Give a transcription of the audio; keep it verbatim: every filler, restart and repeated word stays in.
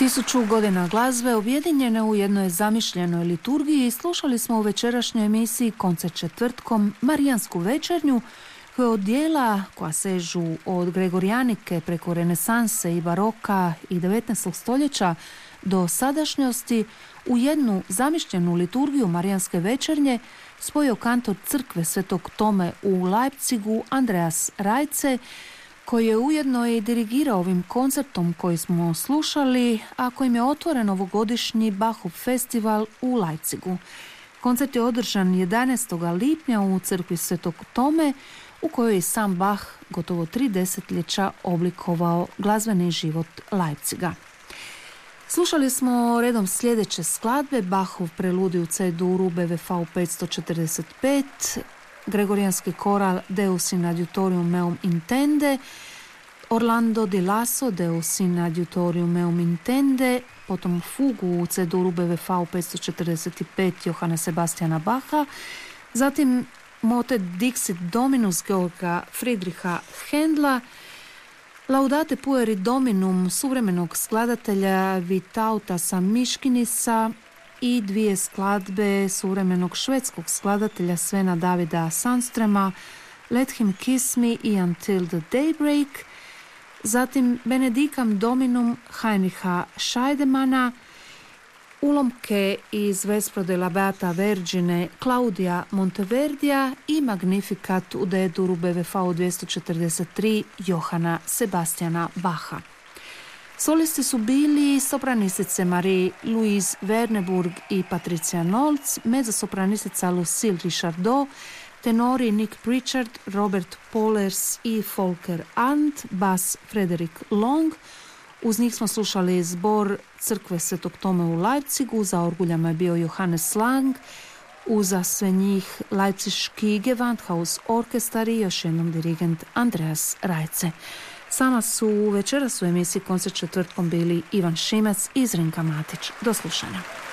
Tisuću godina glazbe objedinjene u jednoj zamišljenoj liturgiji slušali smo u večerašnjoj emisiji Koncert četvrtkom Marijansku večernju, koja od dijela koja sežu od Gregorijanike preko renesanse i baroka i devetnaestog stoljeća do sadašnjosti u jednu zamišljenu liturgiju Marijanske večernje spojio kantor crkve Svetog Tome u Leipzigu Andreas Rajce, koji je ujedno i dirigirao ovim koncertom koji smo slušali, a kojim je otvoren ovogodišnji Bachov festival u Leipzigu. Koncert je održan jedanaestog lipnja u crkvi Svetog Tome, u kojoj je sam Bach gotovo tri desetljeća oblikovao glazbeni život Leipziga. Slušali smo redom sljedeće skladbe: Bachov preludij u C-duru B V V petsto četrdeset pet, Gregorijanski koral Deus in adiutorium meum intende, Orlando di Lasso Deus in adiutorium meum intende, potom fugu u C-duru B V V petsto četrdeset pet Johana Sebastiana Bacha, zatim motet Dixit Dominus Georga Friedricha Händla, Laudate pueri Dominum suvremenog skladatelja Vitautasa Miškinisa i dvije skladbe suvremenog švedskog skladatelja Svena Davida Sandstrema, Let Him Kiss Me i Until the Daybreak, zatim Benedicam Dominum Heinricha Scheidemana, ulomke iz Vespro della Beata Vergine Claudia Monteverdija i Magnificat u D-duru B V V dvjesto četrdeset tri Johana Sebastiana Bacha. Solisti su bili sopranisice Marie-Louise Verneburg i Patricia Nolz, mezzosopranistica Lucille Richardot, tenori Nick Pritchard, Robert Pohlers i Volker Arndt, bas Frederick Long. Uz njih smo slušali zbor crkve Svetog Tome u Leipzigu, za orguljama je bio Johannes Lang, uza sve njih Leipziški Gewandhaus orkestar i još jednom dirigent Andreas Rajce. Sama su večeras u emisiji Koncert četvrtkom bili Ivan Šimec i Zrinka Matić. Do slušanja.